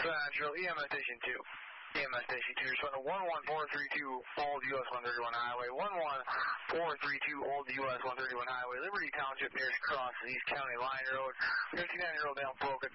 Central, EMS Station 2. EMS Station 2, responding to 11432 Old US 131 Highway. 11432 Old US 131 Highway. Liberty Township nearest cross East County Line Road. 59-year-old male broke a